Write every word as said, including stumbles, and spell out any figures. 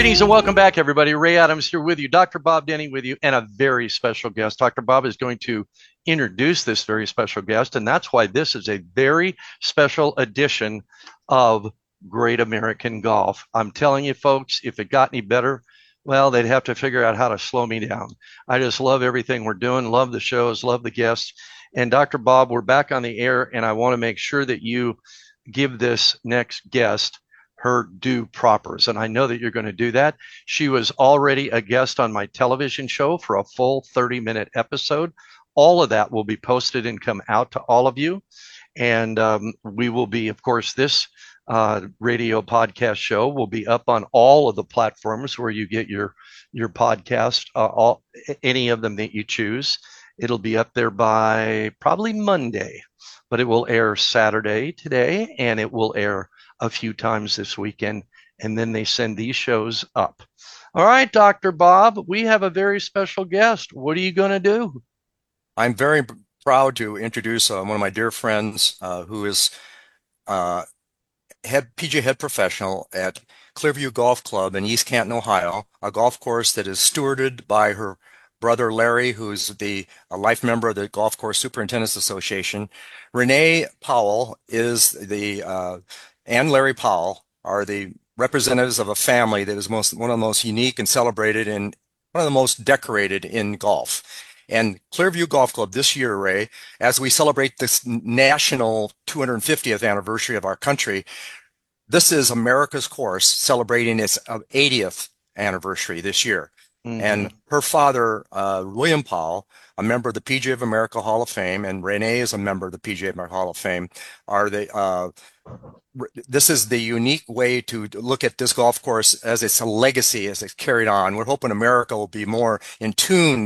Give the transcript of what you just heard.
Greetings and welcome back, everybody. Ray Adams here with you, Doctor Bob Denny with you, and a very special guest. Doctor Bob is going to introduce this very special guest, and that's why this is a very special edition of Great American Golf. I'm telling you, folks, if it got any better, well, they'd have to figure out how to slow me down. I just love everything we're doing, love the shows, love the guests. And Doctor Bob, we're back on the air, and I want to make sure that you give this next guest her due propers. And I know that you're going to do that. She was already a guest on my television show for a full thirty minute episode. All of that will be posted and come out to all of you. And um, we will be, of course, this uh, radio podcast show will be up on all of the platforms where you get your, your podcast, uh, all, any of them that you choose. It'll be up there by probably Monday, but it will air Saturday today, and it will air a few times this weekend, and then they send these shows up. All right, Doctor Bob, we have a very special guest. What are you going to do? I'm very proud to introduce uh, one of my dear friends uh, who is uh, head P G A head professional at Clearview Golf Club in East Canton, Ohio, a golf course that is stewarded by her brother Larry, who's the a life member of the Golf Course Superintendents Association. Renee Powell is the uh, and Larry Powell are the representatives of a family that is most one of the most unique and celebrated and one of the most decorated in golf. And Clearview Golf Club this year, Ray, as we celebrate this national two hundred fiftieth anniversary of our country, this is America's course celebrating its eightieth anniversary this year. Mm-hmm. And her father, uh, William Powell, a member of the P G A of America Hall of Fame, and Renee is a member of the P G A of America Hall of Fame, are the uh, this is the unique way to look at this golf course as it's a legacy, as it's carried on. We're hoping America will be more in tune